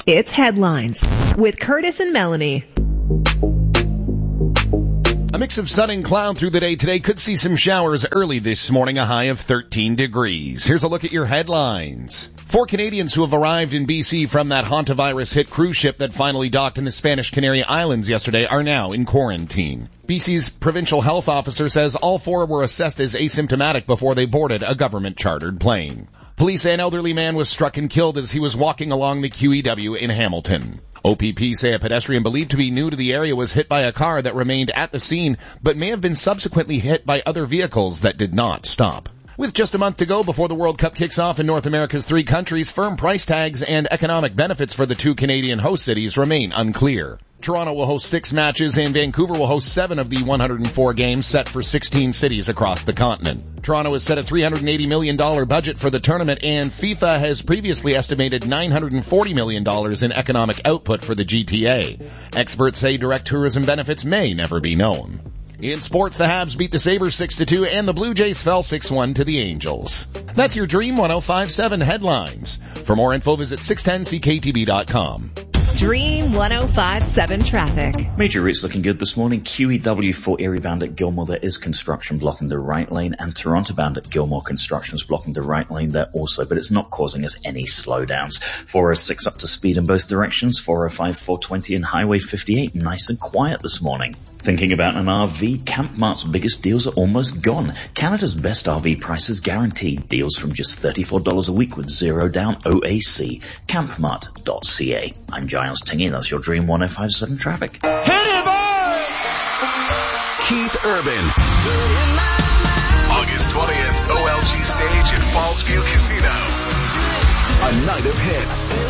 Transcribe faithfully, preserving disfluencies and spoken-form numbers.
It's Headlines with Curtis and Melanie. A mix of sun and cloud through the day today. Could see some showers early this morning, a high of thirteen degrees. Here's a look at your headlines. Four Canadians who have arrived in B C from that hantavirus-hit cruise ship that finally docked in the Spanish Canary Islands yesterday are now in quarantine. B C's provincial health officer says all four were assessed as asymptomatic before they boarded a government-chartered plane. Police say an elderly man was struck and killed as he was walking along the Q E W in Hamilton. O P P say a pedestrian believed to be new to the area was hit by a car that remained at the scene, but may have been subsequently hit by other vehicles that did not stop. With just a month to go before the World Cup kicks off in North America's three countries, firm price tags and economic benefits for the two Canadian host cities remain unclear. Toronto will host six matches and Vancouver will host seven of the one hundred four games set for sixteen cities across the continent. Toronto has set a three hundred eighty million dollars budget for the tournament, and FIFA has previously estimated nine hundred forty million dollars in economic output for the G T A. Experts say direct tourism benefits may never be known. In sports, the Habs beat the Sabres six to two and the Blue Jays fell six one to the Angels. That's your Dream one oh five point seven headlines. For more info, visit six ten C K T B dot com. Dream one oh five point seven traffic. Major routes looking good this morning. Q E W for Erie bound at Gilmore. There is construction blocking the right lane, and Toronto bound at Gilmore, construction is blocking the right lane there also, but it's not causing us any slowdowns. four oh six up to speed in both directions. four oh five, four twenty and Highway fifty-eight nice and quiet this morning. Thinking about an R V? Campmart's biggest deals are almost gone. Canada's best R V prices guaranteed. Deals from just thirty-four dollars a week with zero down O A C. campmart dot c a. I'm Giles Tingy. That's your Dream one oh five point seven traffic. Hit it, boy! Keith Urban. August twentieth, O L G stage at Fallsview Casino. A night of hits.